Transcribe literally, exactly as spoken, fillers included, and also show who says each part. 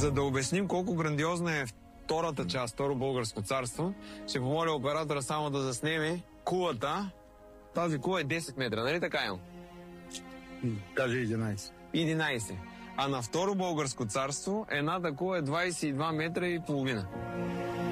Speaker 1: За да обясним колко грандиозна е втората част, второ българско царство, ще помоля оператора само да заснеме кулата. Тази кула е десет метра, нали така, Ел?
Speaker 2: Даже единайсет.
Speaker 1: единайсет. А на второ българско царство едната кула е двайсет и два метра и половина.